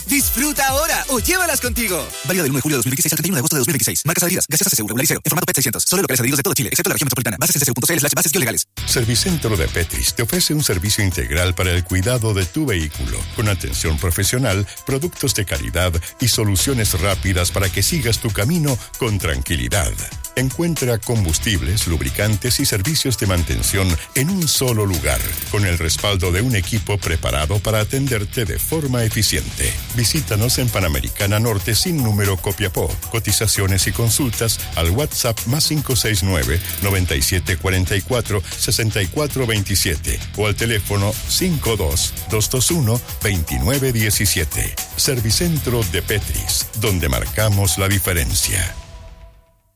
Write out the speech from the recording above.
Disfruta ahora o llévalas contigo. Válido del 1 de julio de 2026 al 31 de agosto de 2026. Marcas adheridas. Gaseosa CCU regular y cero. En formato PET 600. Solo locales adheridos de todo Chile, excepto la región metropolitana. Bases en CCU.cl/bases-legales. Servicentro de Petris te ofrece un servicio integral para el cuidado de tu vehículo, con atención profesional, productos de calidad y soluciones rápidas para que sigas tu camino con tranquilidad. Encuentra combustibles, lubricantes y servicios de mantención en un solo lugar, con el respaldo de un equipo preparado para atenderte de forma eficiente. Visítanos en Panamericana Norte sin número Copiapó. Cotizaciones y consultas al WhatsApp +569 9744 6427 o al teléfono 52-221-2917. Servicentro de Petris, donde marcamos la diferencia.